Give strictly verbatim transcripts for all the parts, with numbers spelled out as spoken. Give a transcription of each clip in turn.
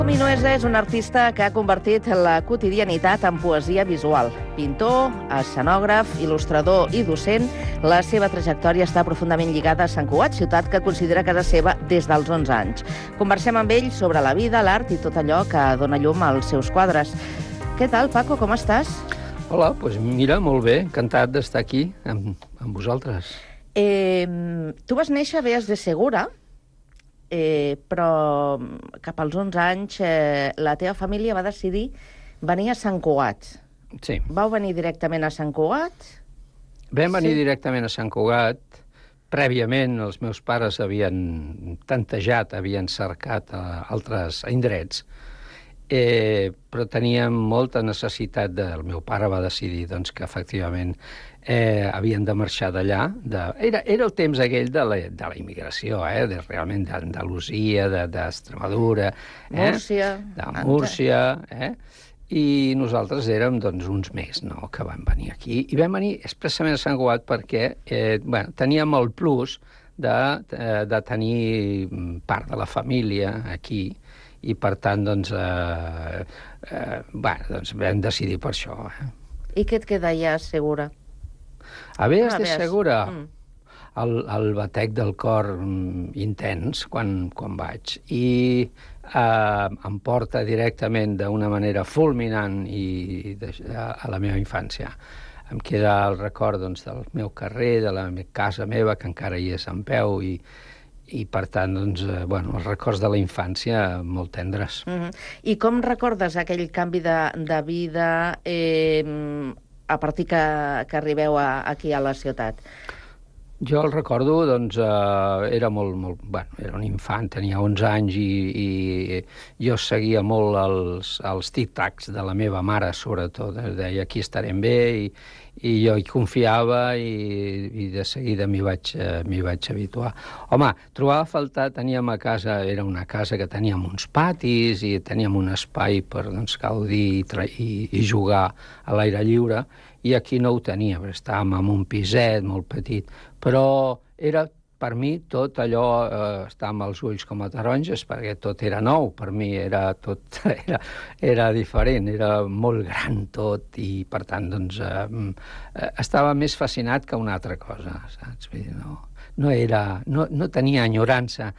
Minuesa és un artista que ha convertit la quotidianitat en poesia visual. Pintor, escenògraf, il·lustrador i docent, la seva trajectòria està profundament lligada a Sant Cugat, ciutat que considera casa seva des dels onze anys. Conversem amb ell sobre la vida, l'art i tot allò que dona llum als seus quadres. Què tal, Paco, com estàs? Hola, doncs mira, molt bé, encantat d'estar aquí amb, amb vosaltres. Eh, tu vas néixer a Beas de Segura, Eh, però cap als onze anys eh, la teva família va decidir venir a Sant Cugat. Sí. Vau venir directament a Sant Cugat? Vam venir Sí. directament a Sant Cugat. Prèviament els meus pares havien tantejat, havien cercat a altres indrets, eh, però teníem molta necessitat de... El meu pare va decidir doncs, que efectivament eh, havien de marxar d'allà. De... Era, era el temps aquell de la, de la immigració, eh, de, realment d'Andalusia, d'Extremadura, de, eh, Múrcia. de Múrcia, eh? I nosaltres érem doncs, uns més, no?, que vam venir aquí. I vam venir expressament a Sant Cugat perquè eh, bueno, teníem el plus de, eh, de tenir part de la família aquí, i per tant doncs, eh, eh, bueno, doncs vam decidir per això. Eh? I què et queda allà, Segura? A Beas Ah, de Beas. Segura, Mm. el, el batec del cor mm, intens quan, quan vaig, i eh, em porta directament d'una manera fulminant i de, a, a la meva infància. Em queda el record doncs, del meu carrer, de la casa meva, que encara hi és en peu, i, i per tant, doncs, eh, bueno, els records de la infància molt tendres. Mm-hmm. I com recordes aquell canvi de, de vida eh, a partir que, que arribeu a, aquí a la ciutat? Jo el recordo, doncs, eh, era molt, molt... Bueno, era un infant, tenia onze anys i, i jo seguia molt els, els tic-tacs de la meva mare, sobretot. Deia, aquí estarem bé, i, i jo hi confiava i, i de seguida m'hi vaig, eh, m'hi vaig habituar. Home, trobava a faltar, teníem a casa, era una casa que teníem uns patis i teníem un espai per doncs, gaudir i, tra i, i jugar a l'aire lliure, i aquí no ho tenia, perquè estàvem en un piset molt petit, però era per mi tot allò, eh, estava amb els ulls com a taronges, perquè tot era nou, per mi era tot, era, era diferent, era molt gran tot, i per tant, doncs, eh, estava més fascinat que una altra cosa, saps? Vull dir, no, no, era, no, no tenia enyorança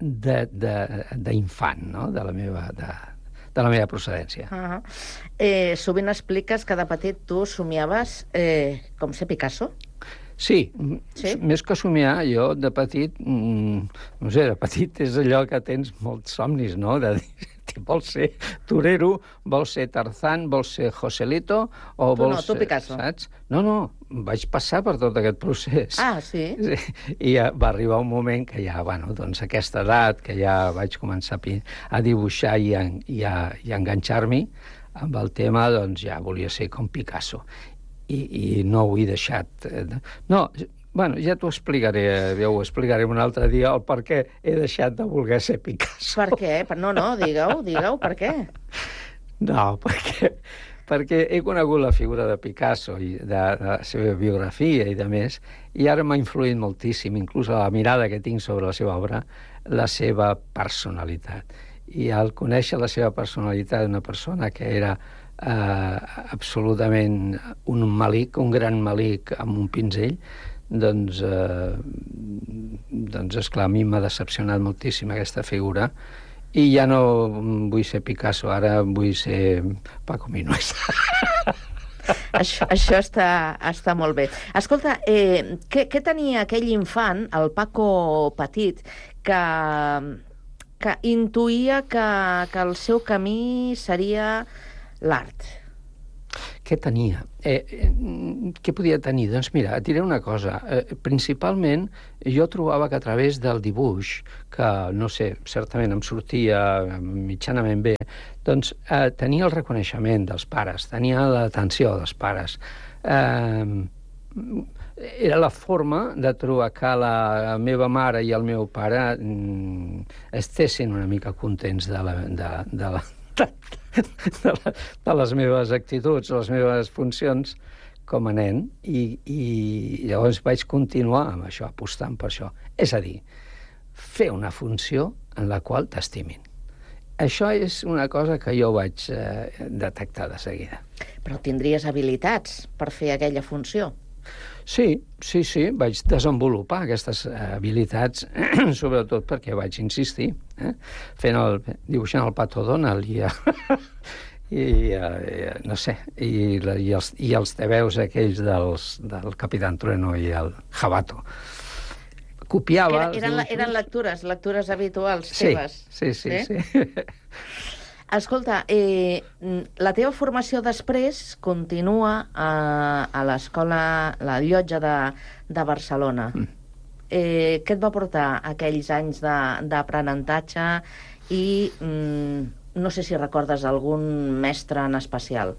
d'infant, no?, de la meva... De, de la meva procedència. Uh -huh. eh, sovint expliques que de petit tu somiaves eh, com ser Picasso? Sí, sí, més que somiar, jo de petit, mm, no sé, de petit és allò que tens molts somnis, no?, de dir, vols ser torero, vols ser Tarzán, vols ser Joselito, o tu vols... no, tu Picasso. Saps? No, no, vaig passar per tot aquest procés. Ah, sí? Sí. I ja va arribar un moment que ja, bueno, doncs aquesta edat, que ja vaig començar a, a dibuixar i a, i a, i a enganxar-m'hi amb el tema, doncs ja volia ser com Picasso. I, i no ho he deixat. No, bueno, ja t'ho explicaré, ja ho explicaré un altre dia, el per què he deixat de voler ser Picasso. Per què? No, no, digue-ho, digue-ho, per què? No, perquè, perquè he conegut la figura de Picasso i de, de la seva biografia i de més, i ara m'ha influït moltíssim, inclús a la mirada que tinc sobre la seva obra, la seva personalitat. I al conèixer la seva personalitat d'una persona que era eh, absolutament un malic, un gran malic amb un pinzell, doncs, eh, doncs esclar, a mi m'ha decepcionat moltíssim aquesta figura, i ja no vull ser Picasso, ara vull ser Paco Minuesa. Això, això està, està molt bé. Escolta, eh, què, què tenia aquell infant, el Paco petit, que, que intuïa que, que el seu camí seria l'art? Què tenia? Eh, eh, què podia tenir? Doncs mira, et diré una cosa. Eh, principalment, jo trobava que a través del dibuix, que, no sé, certament em sortia mitjanament bé, doncs eh, tenia el reconeixement dels pares, tenia l'atenció dels pares. Eh, era la forma de trobar que la meva mare i el meu pare mm, estessin una mica contents de la... De, de la De, la, de les meves actituds, les meves funcions com a nen, i, i llavors vaig continuar amb això, apostant per això. És a dir, fer una funció en la qual t'estimin. Això és una cosa que jo vaig eh, detectar de seguida. Però tindries habilitats per fer aquella funció? Sí, sí, sí, vaig desenvolupar aquestes habilitats, sobretot perquè vaig insistir, eh? Fent el, dibuixant el Pato Donald i, i, i no sé, i, la, i, els, i els tebeus aquells dels, del Capitán Trueno i el Jabato. Copiava... Era, eren, eren lectures, lectures habituals sí, teves. Sí, sí, sí. sí. Escolta, eh, la teva formació després continua a, a l'escola, la Llotja de, de Barcelona. Mm. Eh, què et va portar aquells anys d'aprenentatge i mm, no sé si recordes algun mestre en especial?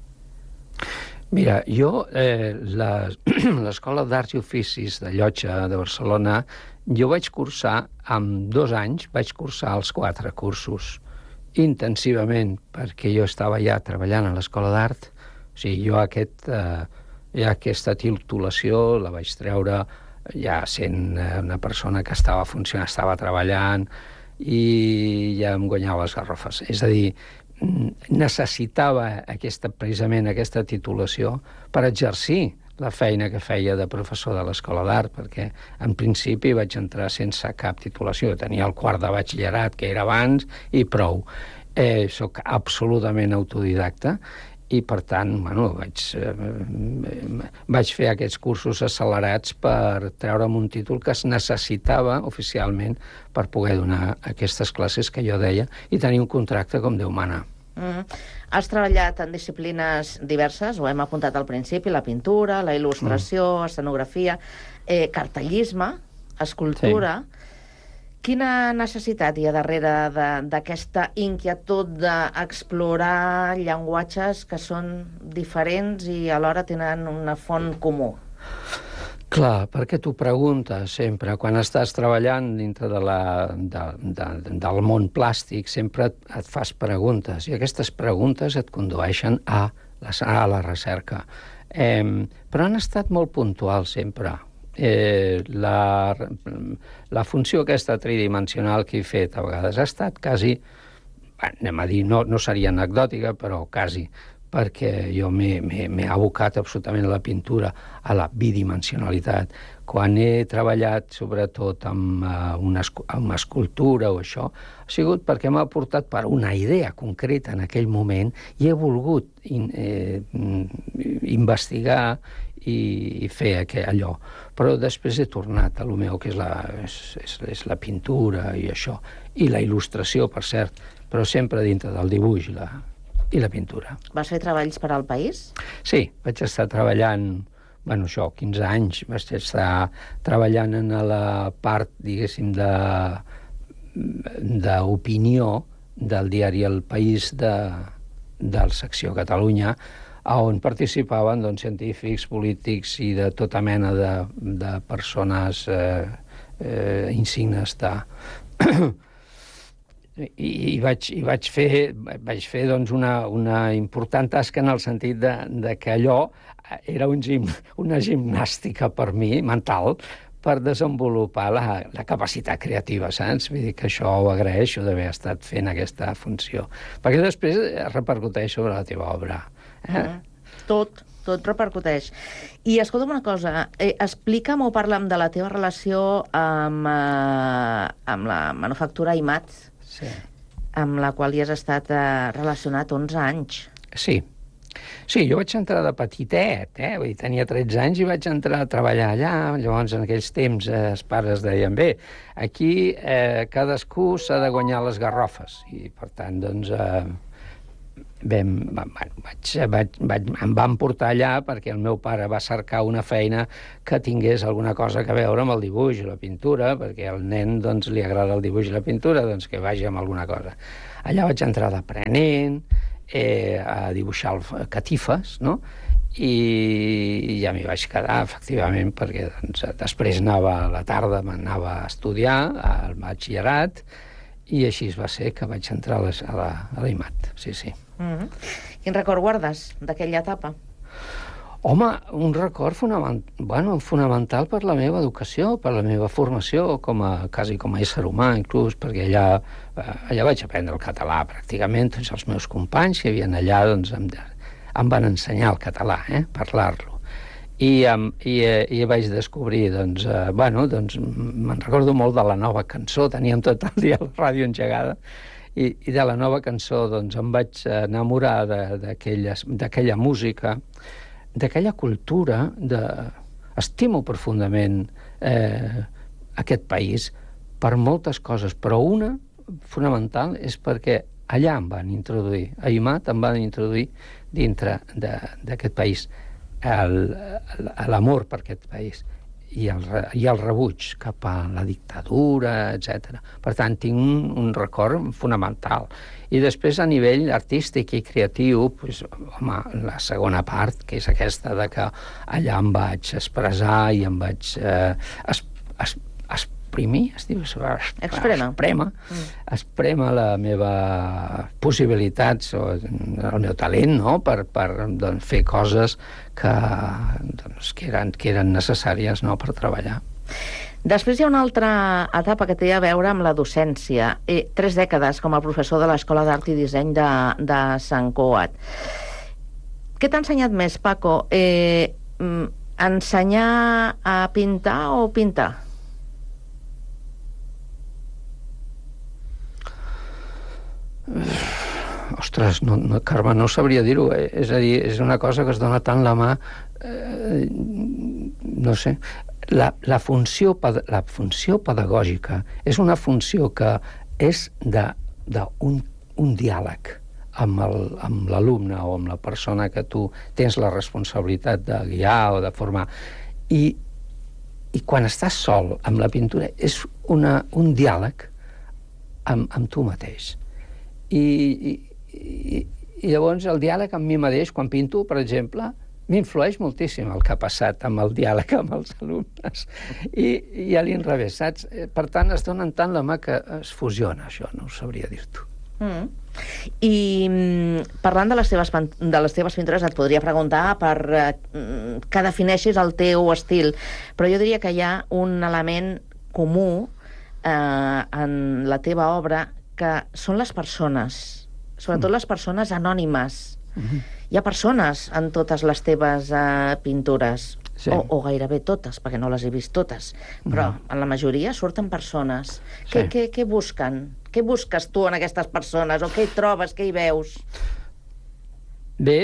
Mira, jo, eh, l'Escola d'Arts i Oficis de Llotja de Barcelona, jo vaig cursar, amb dos anys, vaig cursar els quatre cursos intensivament, perquè jo estava ja treballant a l'Escola d'Art. O sigui, jo aquest, eh, ja aquesta titulació la vaig treure ja sent una persona que estava funcionant, estava treballant i ja em guanyava les garrofes. És a dir, necessitava aquesta, precisament aquesta titulació per exercir la feina que feia de professor de l'Escola d'Art, perquè en principi vaig entrar sense cap titulació. Tenia el quart de batxillerat, que era abans, i prou. Eh, soc absolutament autodidacta i, per tant, bueno, vaig, eh, vaig fer aquests cursos accelerats per treure'm un títol que es necessitava oficialment per poder donar aquestes classes que jo deia i tenir un contracte com Déu mana. Mm. Has treballat en disciplines diverses, ho hem apuntat al principi, la pintura, la il·lustració, mm. escenografia, eh, cartellisme, escultura... Sí. Quina necessitat hi ha darrere d'aquesta inquietud d'explorar llenguatges que són diferents i alhora tenen una font comú? Clar, perquè t'ho preguntes sempre. Quan estàs treballant dintre de la, de, de, del món plàstic, sempre et, et fas preguntes, i aquestes preguntes et condueixen a la, a la recerca. Eh, però han estat molt puntuals sempre. Eh, la, la funció aquesta tridimensional que he fet a vegades ha estat quasi, anem a dir, no, no seria anecdòtica, però quasi, perquè jo m'he abocat absolutament a la pintura, a la bidimensionalitat. Quan he treballat sobretot amb, uh, una, amb una escultura o això, ha sigut perquè m'ha portat per una idea concreta en aquell moment i he volgut in, eh, investigar i fer allò. Però després he tornat a lo meu, que és la, és, és, és la pintura i això, i la il·lustració, per cert, però sempre dintre del dibuix i la, i la pintura. Vas fer treballs per al país? Sí, vaig estar treballant, bueno, això, quinze anys, vaig estar treballant en la part, diguéssim, de d'opinió del diari El País de, del secció Catalunya, on participaven doncs, científics, polítics i de tota mena de, de persones eh, eh, insignes de... I, i, vaig, i vaig fer, vaig fer doncs, una, una important tasca en el sentit de, de que allò era un gim, una gimnàstica per mi, mental, per desenvolupar la, la capacitat creativa, saps? Vull dir que això ho agraeixo d'haver estat fent aquesta funció. Perquè després repercuteix sobre la teva obra. Eh? Mm. Tot, tot repercuteix. I escolta'm una cosa, eh, explica'm o parla'm de la teva relació amb, eh, amb la manufactura Aimat, sí. amb la qual hi has estat eh, relacionat onze anys. Sí. Sí, jo vaig entrar de petitet, eh? Vull dir, tenia tretze anys i vaig entrar a treballar allà. Llavors, en aquells temps, eh, els pares deien, bé, aquí eh, cadascú s'ha de guanyar les garrofes. I, per tant, doncs... Eh, Vam, bueno, vaig, vaig, vaig, em van portar allà perquè el meu pare va cercar una feina que tingués alguna cosa a veure amb el dibuix i la pintura, perquè al nen doncs, li agrada el dibuix i la pintura, doncs que vagi amb alguna cosa. Allà vaig entrar d'aprenent, eh, a dibuixar catifes, no? I ja m'hi vaig quedar, efectivament, perquè doncs, després anava a la tarda, m'anava a estudiar al batxillerat, i així va ser que vaig entrar a l'Aimat, sí, sí. Mm-hmm. Quin record guardes d'aquella etapa? Home, un record fonament... bueno, fonamental per la meva educació, per la meva formació, com a, quasi com a ésser humà, inclús, perquè allà, allà vaig aprendre el català, pràcticament. Tots els meus companys que hi havia allà doncs, em, em van ensenyar el català, eh, parlar-lo. I, um, i, i vaig descobrir, doncs, uh, bueno, doncs, me'n recordo molt de la nova cançó, teníem tot el dia la ràdio engegada, i, i de la nova cançó, doncs, em vaig enamorar d'aquella música, d'aquella cultura, de... estimo profundament eh, aquest país per moltes coses, però una fonamental és perquè allà em van introduir, a Imat em van introduir dintre d'aquest país l'amor per aquest país i el, i el rebuig cap a la dictadura, etcètera. Per tant, tinc un, un record fonamental. I després, a nivell artístic i creatiu, pues, home, la segona part, que és aquesta de que allà em vaig expressar i em vaig eh, es, es, exprimir, es diu? Exprema. Exprema, mm. exprema la meva possibilitats o el meu talent, no?, per, per doncs, fer coses que, doncs, que, eren, que eren necessàries, no?, per treballar. Després hi ha una altra etapa que té a veure amb la docència. Eh, tres dècades com a professor de l'Escola d'Art i Disseny de, de Sant Cugat. Què t'ha ensenyat més, Paco? Eh, ensenyar a pintar o pintar? Ostres, no, no, Carme, no sabria dir-ho. Eh? És a dir, és una cosa que es dona tant la mà, eh, no sé. La, la, funció, la funció pedagògica és una funció que és d'un un diàleg amb l'alumne o amb la persona que tu tens la responsabilitat de guiar o de formar. I, i quan estàs sol amb la pintura és una, un diàleg amb, amb tu mateix. I, i, i, i llavors el diàleg amb mi mateix, quan pinto, per exemple, m'influeix moltíssim el que ha passat amb el diàleg amb els alumnes. I, i a l'inrevés, saps? Per tant, es donen tant la mà que es fusiona, això, no ho sabria dir-t'ho. Mm. I parlant de les, teves, de les teves pintures, et podria preguntar per eh, que defineixis el teu estil, però jo diria que hi ha un element comú eh, en la teva obra, que són les persones, sobretot mm. les persones anònimes. Mm-hmm. Hi ha persones en totes les teves uh, pintures, sí. o, o gairebé totes, perquè no les he vist totes, però no. En la majoria surten persones. Sí. Què, què, què busquen? Què busques tu en aquestes persones? O què hi trobes, què hi veus? Bé,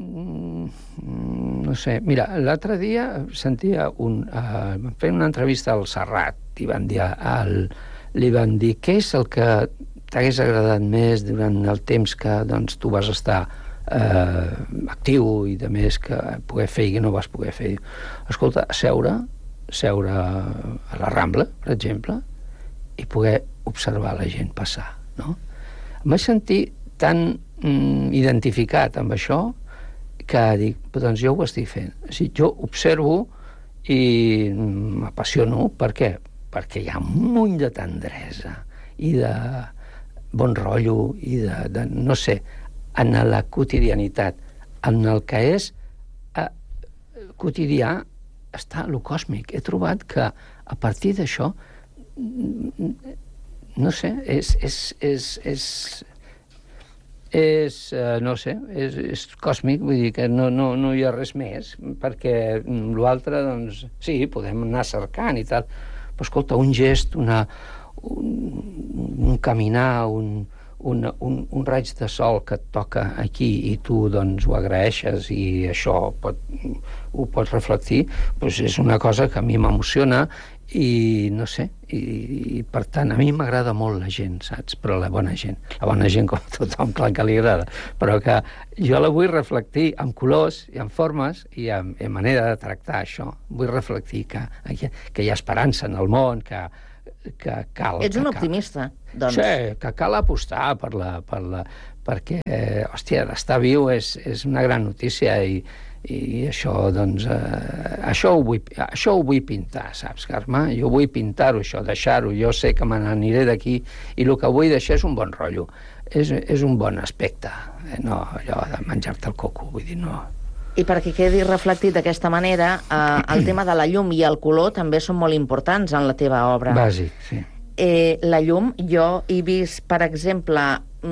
no sé, mira, l'altre dia sentia un... Uh, fent una entrevista al Serrat, i van dir, al, li van dir, què és el que t'hagués agradat més durant el temps que doncs, tu vas estar eh, actiu i de més que poder fer i que no vas poder fer. Escolta, seure, seure a la Rambla, per exemple, i poder observar la gent passar, no? Em vaig sentir tan mm, identificat amb això que dic, doncs jo ho estic fent. O sigui, jo observo i m'apassiono. Per què? Perquè hi ha un munt de tendresa i de bon rotllo i de, de, no sé, en la quotidianitat, en el que és eh, quotidià, està lo còsmic. He trobat que a partir d'això, no sé, és, és, és, és, és eh, no sé, és, és còsmic, vull dir que no, no, no hi ha res més, perquè l'altre, doncs, sí, podem anar cercant i tal, però escolta, un gest, una Un, un caminar, un, un, un, un raig de sol que et toca aquí i tu doncs ho agraeixes i això pot, ho pots reflectir, doncs és una cosa que a mi m'emociona i no sé, i, i per tant a mi m'agrada molt la gent, saps? Però la bona gent, la bona gent com tothom, clar que li agrada, però que jo la vull reflectir amb colors i amb formes i amb, amb manera de tractar això. Vull reflectir que, que hi ha esperança en el món, que que cal... Ets un que optimista, cal, doncs. Sí, que cal apostar per la, per la, perquè, hòstia, estar viu és, és una gran notícia i, i això, doncs, eh, això, ho vull, això ho vull pintar, saps, Carme? Jo vull pintar-ho, això, deixar-ho. Jo sé que me n'aniré d'aquí i el que vull deixar és un bon rotllo. És, és un bon aspecte, eh? No allò de menjar-te el coco, vull dir, no... I perquè quedi reflectit d'aquesta manera, eh, el tema de la llum i el color també són molt importants en la teva obra. Bàsic, sí. Eh, la llum, jo he vist, per exemple,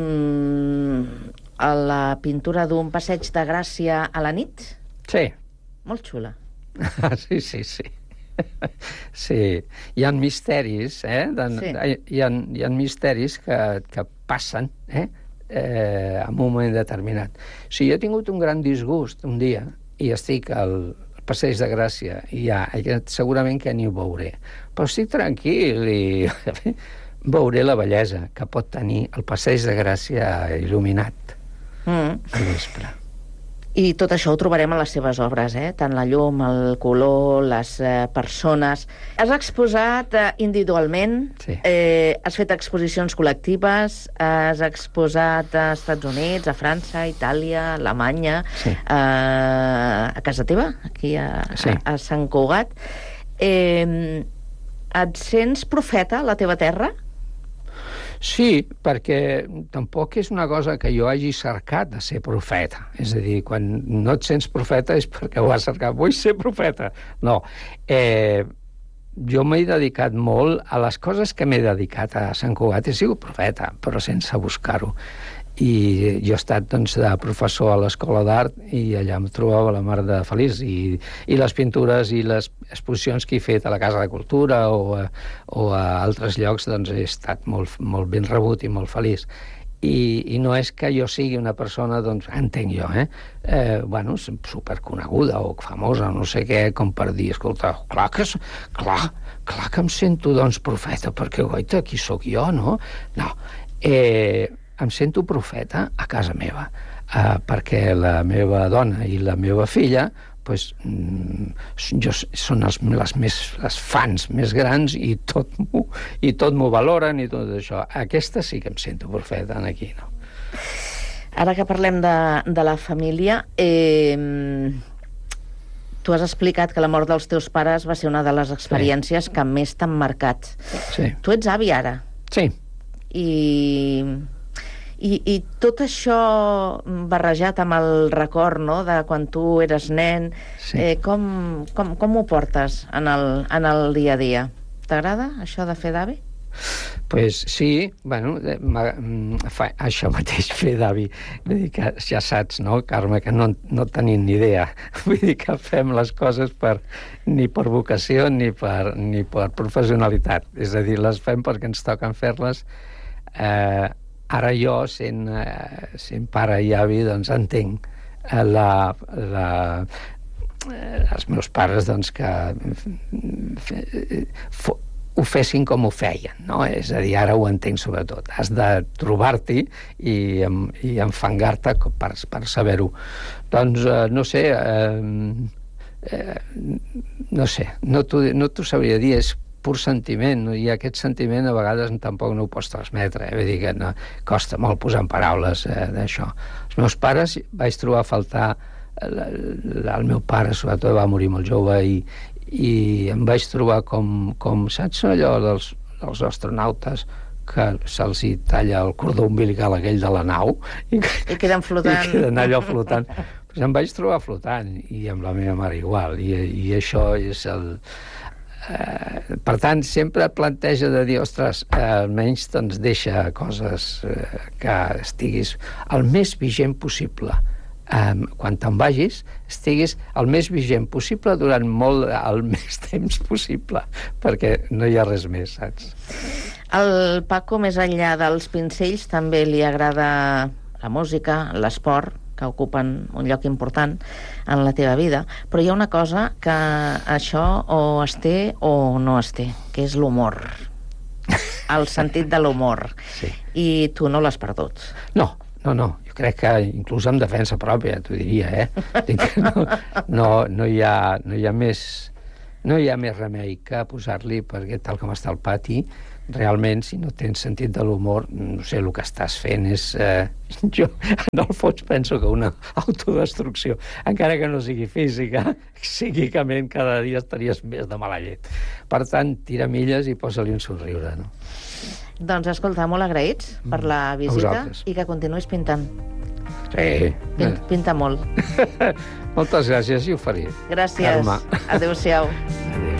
mmm, a la pintura d'un passeig de Gràcia a la nit. Sí. Molt xula. Sí, sí, sí. Sí, hi ha misteris, eh? Sí. Hi, ha, hi ha misteris que, que passen, eh? Eh, en un moment determinat. Si jo he tingut un gran disgust un dia i estic al Passeig de Gràcia i ja, segurament que ni ho veuré, però estic tranquil i veuré la bellesa que pot tenir el Passeig de Gràcia il·luminat mm. al vespre. I tot això ho trobarem a les seves obres, eh? Tant la llum, el color, les eh, persones. Has exposat eh, individualment, sí. eh, has fet exposicions col·lectives, has exposat a Estats Units, a França, a Itàlia, a Alemanya, sí. eh, a casa teva, aquí a, sí. a, a Sant Cugat. Eh, et sents profeta a la teva terra? Sí, perquè tampoc és una cosa que jo hagi cercat de ser profeta. És a dir, quan no et sents profeta és perquè ho has cercat. Vull ser profeta. No. Eh, jo m'he dedicat molt a les coses que m'he dedicat a Sant Cugat. He sigut profeta, però sense buscar-ho. I jo he estat, doncs, de professor a l'Escola d'Art i allà em trobava la mar de feliç. I, i les pintures i les exposicions que he fet a la Casa de Cultura o a, o a altres llocs, doncs he estat molt, molt ben rebut i molt feliç. I, i no és que jo sigui una persona, doncs, entenc jo, eh? eh bueno, superconeguda o famosa, no sé què, com per dir, escolta, clar que, clar, clar que em sento, doncs, profeta, perquè, goita, qui sóc jo, no? No. Eh... em sento profeta a casa meva, eh, perquè la meva dona i la meva filla pues, mm, jo, són els, les, més, les fans més grans i tot m'ho i tot m'ho valoren i tot això. Aquesta sí que em sento profeta aquí, no? Ara que parlem de, de la família, eh, tu has explicat que la mort dels teus pares va ser una de les experiències sí. que més t'han marcat. Sí. Tu ets avi ara. Sí. I... I, i tot això barrejat amb el record, no?, de quan tu eres nen, sí. eh, com, com, com ho portes en el, en el dia a dia? T'agrada això de fer d'avi? Pues sí, bueno, fa això mateix, fer d'avi. Vull dir que ja saps, no, Carme, que no, no tenim ni idea. Vull dir que fem les coses per, ni per vocació ni per, ni per professionalitat. És a dir, les fem perquè ens toquen fer-les. Eh, Ara jo, sent, eh, sent pare i avi, doncs entenc eh, la, la, eh, els meus pares doncs, que eh, ho fessin com ho feien, no? És a dir, ara ho entenc sobretot. Has de trobar-t'hi i, i enfangar-te per, per saber-ho. Doncs, eh, no sé, eh, eh, no sé, no t'ho no t'ho sabria dir, és pur sentiment, no? I aquest sentiment a vegades tampoc no ho pots transmetre, eh? Vull dir que no, costa molt posar en paraules eh, d'això. Els meus pares vaig trobar a faltar, el, el meu pare sobretot va morir molt jove i, i em vaig trobar com, com saps allò dels, dels astronautes que se'ls hi talla el cordó umbilical aquell de la nau i, I queden flotant. I queden allò flotant. Pues em vaig trobar flotant i amb la meva mare igual i, i això és el... Uh, per tant, sempre planteja de dir, ostres, uh, almenys doncs deixa coses uh, que estiguis el més vigent possible. Um, quan te'n vagis, estiguis el més vigent possible durant molt, el més temps possible, perquè no hi ha res més, saps? Al Paco, més enllà dels pincells, també li agrada la música, l'esport, que ocupen un lloc important en la teva vida, però hi ha una cosa que això o es té o no es té, que és l'humor. El sentit de l'humor. Sí. I tu no l'has perdut. No, no, no. Jo crec que inclús en defensa pròpia, t'ho diria, eh? No, no, no, hi ha, no hi ha més... No hi ha més remei que posar-li, perquè tal com està el pati, realment, si no tens sentit de l'humor, no sé, el que estàs fent és... Eh, jo, en el fons, penso que una autodestrucció, encara que no sigui física, psíquicament cada dia estaries més de mala llet. Per tant, tira milles i posa-li un somriure, no? Doncs, escolta, molt agraïts per la visita i que continuïs pintant. Sí. Pinta, pinta molt. Moltes gràcies, i ho faré. Gràcies. Carme. Adéu-siau. Adéu.